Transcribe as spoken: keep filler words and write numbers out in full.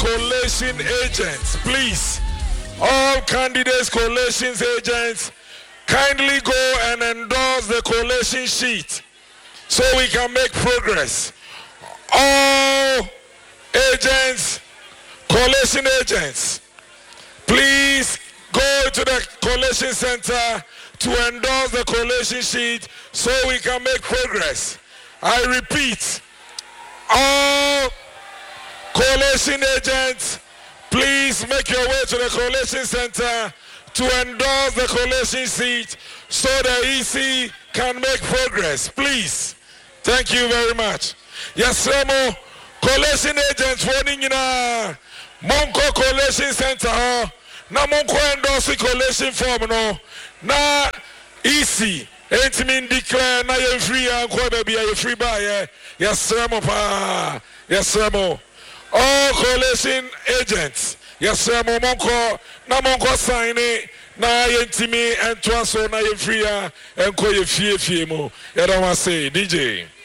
coalition agents, please, all candidates, coalition agents, kindly go and endorse the coalition sheet so we can make progress. All agents, coalition agents, please go to the coalition center to endorse the coalition sheet so we can make progress. I repeat, all coalition agents, please make your way to the coalition center to endorse the coalition seat so the E C can make progress. Please. Thank you very much. Yes, Remo, coalition agents warning in a Monko coalition center. Na Monko endorse coalition form no. Na E C. Ain't mean declare na you free and kwa baby you free by. Yes, Remo pa. Yes, Remo. All coalition agents. Yes, Remo Monko. Na Monko sign it. Na yentimi and twaso na you free and kwa you fie fie mo. You don't want to say D J.